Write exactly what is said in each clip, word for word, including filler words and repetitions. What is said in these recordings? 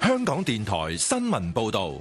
香港電台新聞報道。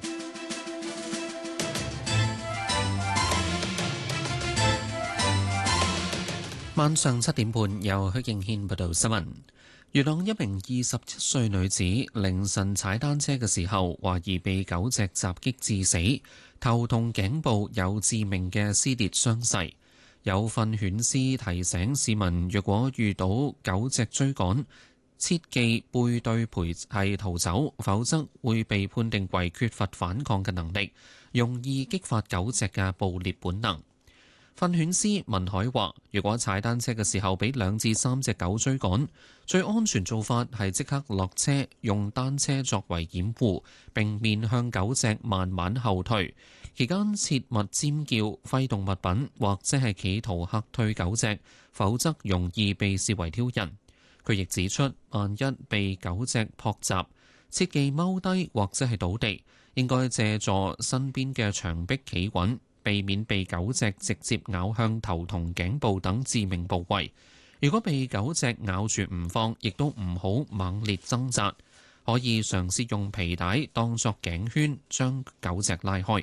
晚上七點半，由許敬軒報道新聞。元朗一名二十七歲女子凌晨踩單車嘅時候，懷疑被狗隻襲擊致死，頭同頸部有致命嘅撕裂傷勢。有訓犬師提醒市民，若果遇到狗隻追趕，切忌背對陪係逃走，否則會被判定為缺乏反抗嘅能力，容易激發狗隻嘅捕獵本能。訓犬師文海話，如果踩單車嘅時候俾兩至三隻狗追趕，最安全做法係即刻落車，用單車作為掩護，並面向狗隻慢慢後退。期間切勿尖叫、揮動物品或者係企圖嚇退狗隻，否則容易被視為挑釁。佢亦指出，萬一被狗隻撲襲，切忌踎低或者係倒地，應該借助身邊嘅牆壁企穩，避免被狗隻直接咬向頭同頸部等致命部位。如果被狗隻咬住唔放，亦都唔好猛烈掙扎，可以嘗試用皮帶當作頸圈，將狗隻拉開。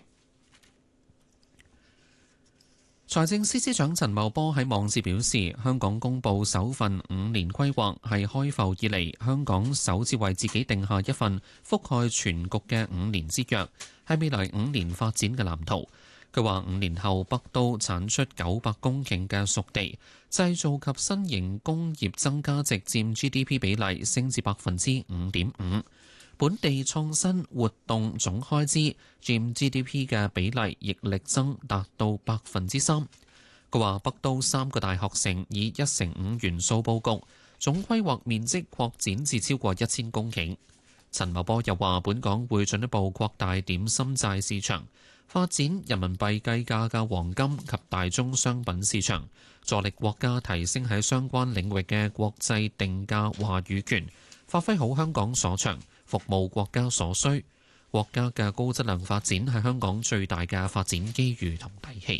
財政司司長陳茂波喺網誌表示，香港公布首份五年規劃係開埠以嚟香港首次為自己定下一份覆蓋全局嘅五年之約，係未來五年發展嘅藍圖。佢話五年後北都產出九百公頃嘅熟地，製造及新型工業增加值佔 G D P 比例升至百分之五點五。本地創新活動總開支佔 G D P 嘅比例亦力增達到百分之三。佢話北都三個大學城以一成五元素佈局，總規劃面積擴展至超過一千公頃。陳茂波又話，本港會進一步擴大點心債市場，發展人民幣計價嘅黃金及大宗商品市場，助力國家提升喺相關領域嘅國際定價話語權，發揮好香港所長，服務國家所需。國家嘅高質量發展係香港最大嘅發展機遇同底氣。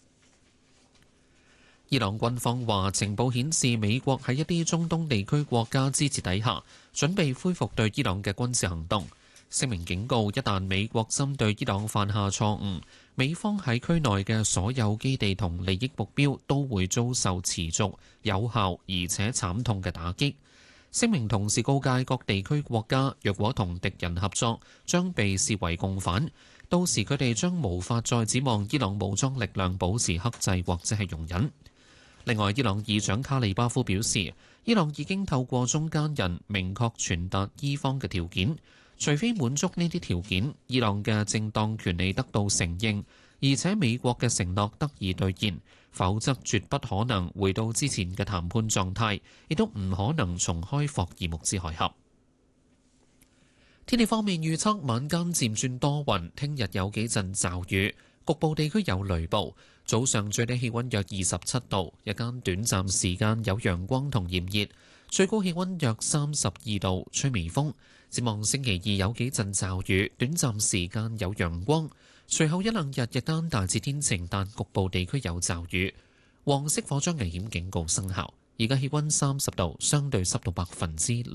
伊朗軍方話，情報顯示美國喺一啲中東地區國家支持底下，準備恢復對伊朗嘅軍事行動。聲明警告，一旦美國針對伊朗犯下錯誤，美方喺區內嘅所有基地同利益目標都會遭受持續、有效而且慘痛嘅打擊。聲明同時告誡各地區國家，若果同敵人合作，將被視為共犯，到時佢哋將無法再指望伊朗武裝力量保持克制或者係容忍。另外，伊朗議長卡利巴夫表示，伊朗已經透過中間人明確傳達伊方嘅條件，除非滿足呢啲條件，伊朗嘅正當權利得到承認，而且美國嘅承諾得以兌現，否則絕不可能回到之前嘅談判狀態，亦都唔可能重開霍爾木茲海峽。天氣方面預測，晚間漸轉多雲，聽日有幾陣驟雨，局部地區有雷暴。早上最低氣溫約二十七度，日間短暫時間有陽光同炎熱，最高氣溫約三十二度，吹微風。展望星期二有幾陣驟雨，短暫時間有陽光，隨後一兩日日間大致天晴，但局部地區有驟雨。黃色火災危險警告生效。而家氣溫三十度，相對濕度百分之